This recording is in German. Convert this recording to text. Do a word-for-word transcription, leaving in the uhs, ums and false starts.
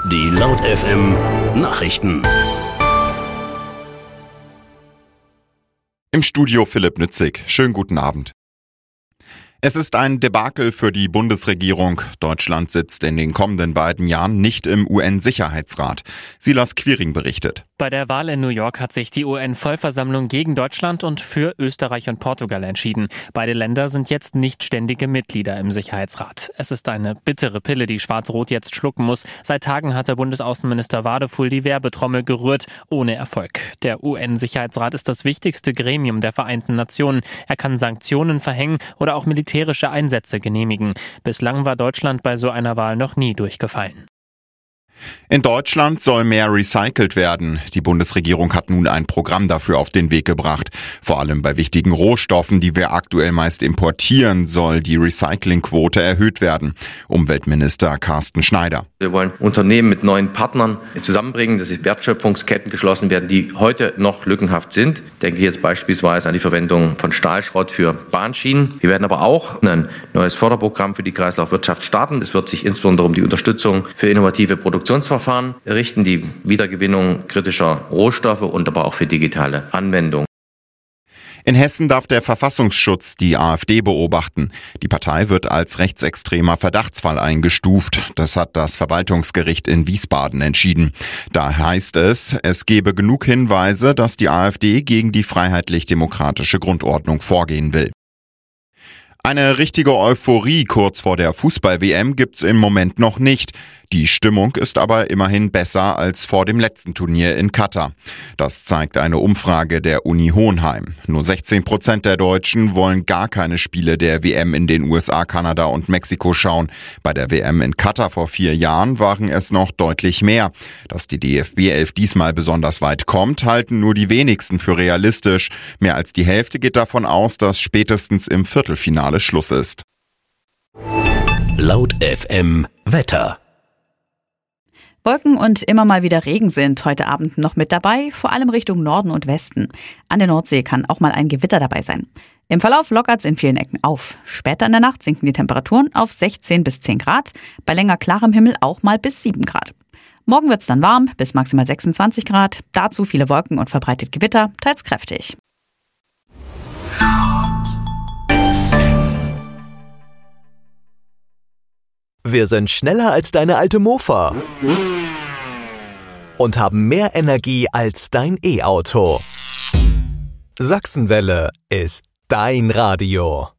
Die Laut F M Nachrichten. Im Studio Philipp Nützig. Schönen guten Abend. Es ist ein Debakel für die Bundesregierung. Deutschland sitzt in den kommenden beiden Jahren nicht im U N-Sicherheitsrat. Silas Quiring berichtet. Bei der Wahl in New York hat sich die U N-Vollversammlung gegen Deutschland und für Österreich und Portugal entschieden. Beide Länder sind jetzt nicht ständige Mitglieder im Sicherheitsrat. Es ist eine bittere Pille, die Schwarz-Rot jetzt schlucken muss. Seit Tagen hat der Bundesaußenminister Wadefuhl die Werbetrommel gerührt, ohne Erfolg. Der U N-Sicherheitsrat ist das wichtigste Gremium der Vereinten Nationen. Er kann Sanktionen verhängen oder auch militärische Einsätze genehmigen. Bislang war Deutschland bei so einer Wahl noch nie durchgefallen. In Deutschland soll mehr recycelt werden. Die Bundesregierung hat nun ein Programm dafür auf den Weg gebracht. Vor allem bei wichtigen Rohstoffen, die wir aktuell meist importieren, soll die Recyclingquote erhöht werden. Umweltminister Carsten Schneider. Wir wollen Unternehmen mit neuen Partnern zusammenbringen, dass Wertschöpfungsketten geschlossen werden, die heute noch lückenhaft sind. Ich denke jetzt beispielsweise an die Verwendung von Stahlschrott für Bahnschienen. Wir werden aber auch ein neues Förderprogramm für die Kreislaufwirtschaft starten. Es wird sich insbesondere um die Unterstützung für innovative Produktionsverfahren richten, die Wiedergewinnung kritischer Rohstoffe und aber auch für digitale Anwendungen. In Hessen darf der Verfassungsschutz die AfD beobachten. Die Partei wird als rechtsextremer Verdachtsfall eingestuft. Das hat das Verwaltungsgericht in Wiesbaden entschieden. Da heißt es, es gebe genug Hinweise, dass die AfD gegen die freiheitlich-demokratische Grundordnung vorgehen will. Eine richtige Euphorie kurz vor der Fußball-W M gibt's im Moment noch nicht. Die Stimmung ist aber immerhin besser als vor dem letzten Turnier in Katar. Das zeigt eine Umfrage der Uni Hohenheim. Nur sechzehn Prozent der Deutschen wollen gar keine Spiele der W M in den U S A, Kanada und Mexiko schauen. Bei der W M in Katar vor vier Jahren waren es noch deutlich mehr. Dass die D F B elf diesmal besonders weit kommt, halten nur die wenigsten für realistisch. Mehr als die Hälfte geht davon aus, dass spätestens im Viertelfinale Schluss ist. Laut F M Wetter. Wolken und immer mal wieder Regen sind heute Abend noch mit dabei, vor allem Richtung Norden und Westen. An der Nordsee kann auch mal ein Gewitter dabei sein. Im Verlauf lockert es in vielen Ecken auf. Später in der Nacht sinken die Temperaturen auf sechzehn bis zehn Grad, bei länger klarem Himmel auch mal bis sieben Grad. Morgen wird es dann warm, bis maximal sechsundzwanzig Grad, dazu viele Wolken und verbreitet Gewitter, teils kräftig. Wir sind schneller als deine alte Mofa und haben mehr Energie als dein E-Auto. Sachsenwelle ist dein Radio.